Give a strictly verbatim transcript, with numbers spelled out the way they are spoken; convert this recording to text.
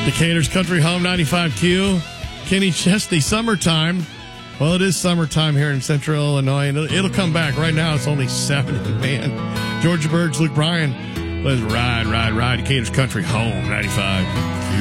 Decatur's Country Home ninety-five Q. Kenny Chesney, summertime. Well, it is summertime here in Central Illinois, and it'll, it'll come back. Right now, it's only seventy, man. Georgia Birds, Luke Bryan. Let's ride, ride, ride. Decatur's Country Home ninety-five Q.